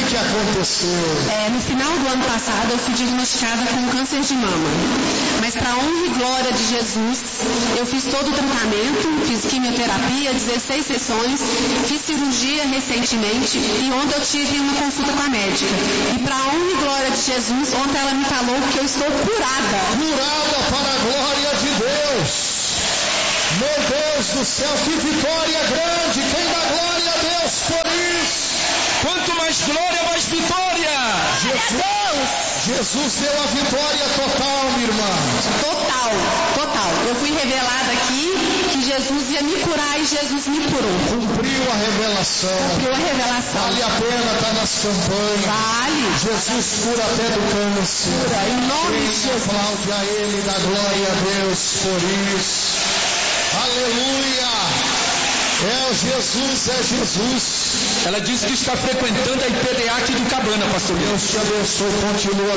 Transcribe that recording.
que aconteceu? No final do ano passado eu fui diagnosticada com câncer de mama. Mas para honra e glória de Jesus, eu fiz todo o tratamento, fiz quimioterapia, 16 sessões, fiz cirurgia recentemente e ontem eu tive uma consulta com a médica. E para honra e glória de Jesus, ontem ela me falou que eu estou curada. Curada para a glória de Deus. Meu Deus do céu, que vitória grande! Quem dá glória a Deus por isso? Quanto mais glória, mais vitória! Jesus deu a vitória total, minha irmã. Total. Eu fui revelada aqui que Jesus ia me curar e Jesus me curou. Cumpriu a revelação. Vale a pena estar nas campanhas. Vale. Jesus cura até do câncer. Em nome de Jesus. Aplaude a Ele, dá glória a Deus por isso. Aleluia! Jesus é Jesus. Ela disse que está frequentando a IPDAC do Cabana, pastor. Deus te abençoe, continua.